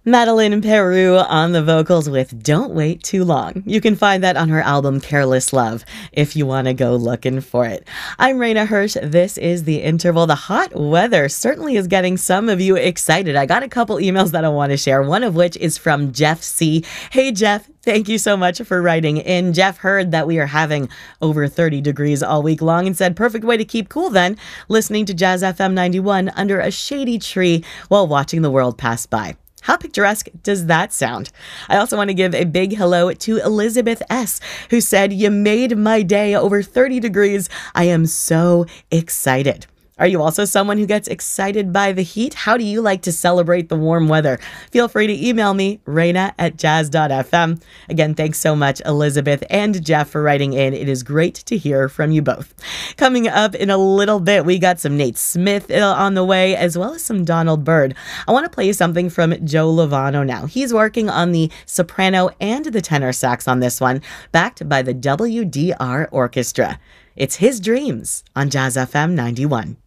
Madeline Peru on the vocals with Don't Wait Too Long. You can find that on her album Careless Love if you want to go looking for it. I'm Raina Hirsch. This is The Interval. The hot weather certainly is getting some of you excited. I got a couple emails that I want to share, one of which is from Jeff C. Hey, Jeff. Thank you so much for writing in. Jeff heard that we are having over 30 degrees all week long and said, perfect way to keep cool then, listening to Jazz FM 91 under a shady tree while watching the world pass by. How picturesque does that sound? I also want to give a big hello to Elizabeth S., who said, you made my day over 30 degrees. I am so excited. Are you also someone who gets excited by the heat? How do you like to celebrate the warm weather? Feel free to email me, raina@jazz.fm. Again, thanks so much, Elizabeth and Jeff, for writing in. It is great to hear from you both. Coming up in a little bit, we got some Nate Smith on the way, as well as some Donald Byrd. I want to play you something from Joe Lovano now. He's working on the soprano and the tenor sax on this one, backed by the WDR Orchestra. It's His Dreams on Jazz FM 91.